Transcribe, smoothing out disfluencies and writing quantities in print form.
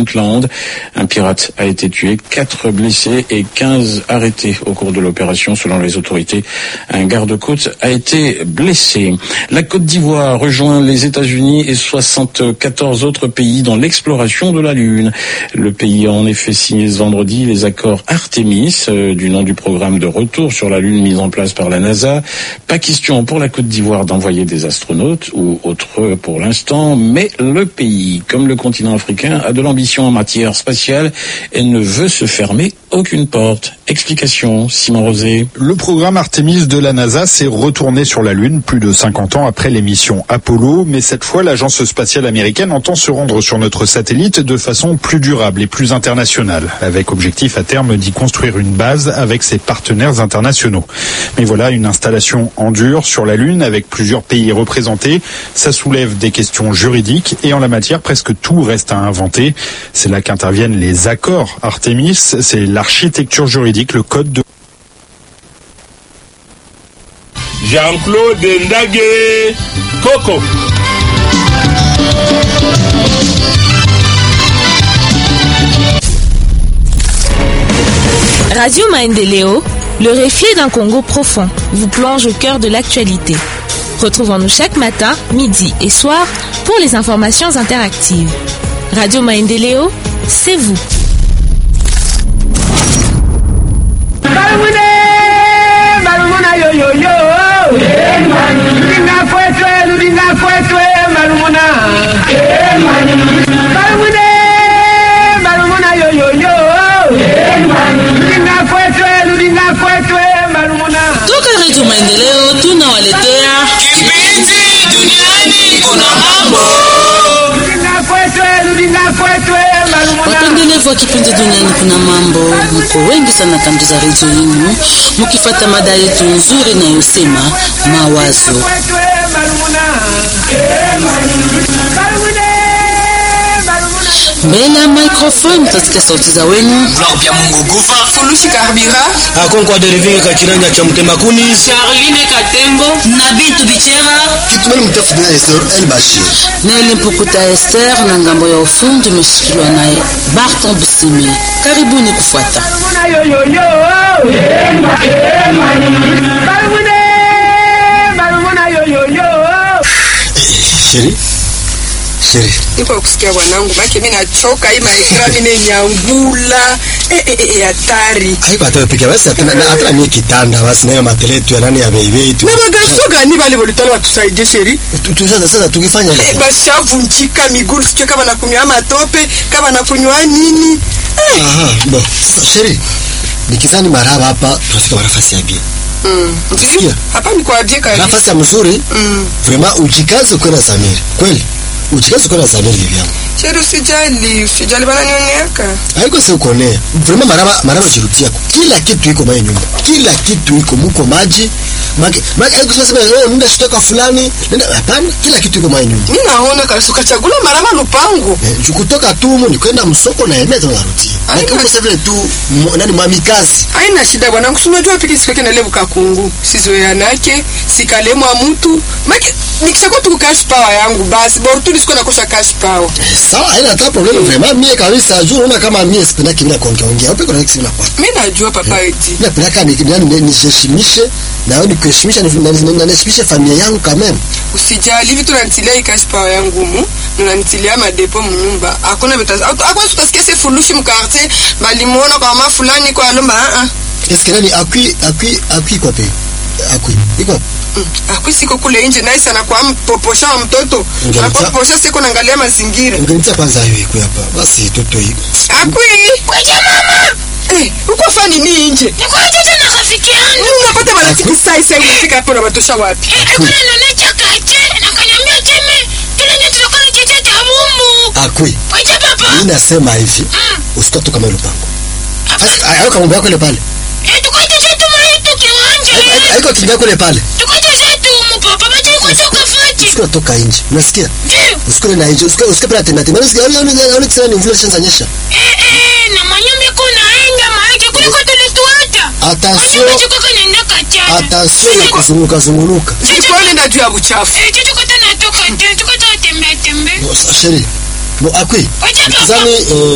Puntland. Un pirate a été tué, 4 blessés et 15 arrêtés au cours de l'opération. Selon les autorités, un garde-côte a été blessé. La Côte d'Ivoire rejoint les États-Unis et 74 autres pays dans l'exploration de la Lune. Le pays a en effet signé ce vendredi les accords Artemis, du nom du programme de retour sur la Lune mis en place par la NASA. Pas question pour la Côte d'Ivoire d'envoyer des astronautes ou autres pour l'instant, mais le pays, comme le continent africain, a de l'ambition en matière spatiale et ne veut se fermer aucune porte. Explication, Simon Rosé. Le programme Artemis de la NASA s'est retourné sur la Lune plus de 50 ans après les missions Apollo, mais cette fois l'agence spatiale américaine entend se rendre sur notre satellite de façon plus durable et plus internationale, avec objectif à terme d'y construire une base avec ses partenaires internationaux. Mais voilà, une installation en dur sur la Lune avec plusieurs pays représentés, ça soulève des questions juridiques et en la matière presque tout reste à inventer. C'est là qu'interviennent les accords Artemis, c'est l'architecture juridique, le code de... Jean-Claude Ndage Coco. Radio Maendeleo, le réflet d'un Congo profond, vous plonge au cœur de l'actualité. Retrouvons-nous chaque matin, midi et soir pour les informations interactives. Radio Maendeleo, c'est vous. Toka Radio Maendeleo tunawaletea kipindi duniani kuna mambo. Wapendelevu wa kipindi duniani kuna mambo, mko wengi sana kando za redio yenu mkifuata mada yetu nzuri inayosema mawazo. Mbele ya microphone tutasikia sauti za wenu. Claudia Mungu Gufa, Fulushi Karbira, Akonkwa Deriving Kachiranja cha Mtemakuni, Charline Katembo, Nabitu Bichera, Kitumani Mtafidina Esther El Bashir. Neli Mpukuta Esther na ngambo ya ufundi umeshikiliwa naye Barton Busimi. Karibuni kufuata. Sheri. Nipo kusikia wanangu, maki mimi nachoka hii maikra mimi nyangula. Hatari. Haiko hata peke basi hata ni kitanda basi nayo mateletu ya nani ya baby tu. Na bagaso gani bali volitana watusaidie Sheri? Sasa tukifanya nini? Basi avunjika miguu sio kama nakunywa matope, kama nakunywa nini? Aha, bon. Sasa Sheri, nikizani maraba hapa tunafika nafasi ya bia. Ndio. Hapa ni kwa bia kabisa. Nafasi ya mzuri. Vraiment ujikaze kwa Samir. Kweli. Ujikaze kwa Samir hivi yangu. Sheri usijali bana nioneka. Haiko sio kuonea. Vraiment maraba chirutia. Kila kitu iko mwenye nyumba. Kila kitu iko muko maji. Maki haiko sema nenda shitoka fulani. Nenda hapana, kila kitu iko mwenye nyumba. Mimi naona kabisa ukachagula maraba lupango. Kutoka tu ni kwenda msoko na emeta narudi. Haiko sasa vile tu nani mamikazi. Haina shida bwana, unajua piki sikweke na levu kakungu. Sizoeanake, sikalemwa mtu. Maki nikishakuwa tu cash power yangu basi bortu nisiko nakosha cash power. Sawa, haina hata problem vraiment. Mimi kabisa juu unaona kama mimi sipendaki bila kuongea. Hapo kuna kitu kwa. Mimi najua papa eti. Mimi napenda niheshimishe na wewe kuheshimisha na niheshimishe familia yangu kama. Usijali vitu nanitilia cash power yangu mu, nanitilia madepo mnyumba. Hakuna betaza. Hakuna tukasikia se Fulushi mkartie bali muona kwa mama fulani kwa lomba Est-ce que nani akui kwa pe? Akui. Iko Akui siko kule nje na sana kwa mpoposha wa mtoto. Na poposha siko naangalia mazingira. Ungenita kwanza hiyo iko hapa. Basi toto hii. Akui, kwa mama. Uko fani ni nje. Niko nje na rafiki yangu. Unapata marafiki sai unafika hapo na batosha wapi? Kuna nanecha kache na kanyambia cheme. Tulenge tunakona cheche cha mumu. Akui. Kwa papa. Mimi nasema hivi. Usitoke kama ile pango. Sasa hayo mambo yako ile pale. Tukaje zetu mwetu kiwanja. Haiko kinga kule pale. Tukaje zetu mpapa baje kutoka fati. Usikue toka nje. Unasikia? Usikue na nje. Usikue pale tena. Unasikia? Yaani tena ni mvua shanza nyesha. Na manyumba kuna enga maji kuliko tulituacha. Attention kuzunguka. Sikuone na juu ya uchafu. Tuko tena toka tembea. Sheri. Akui. Zani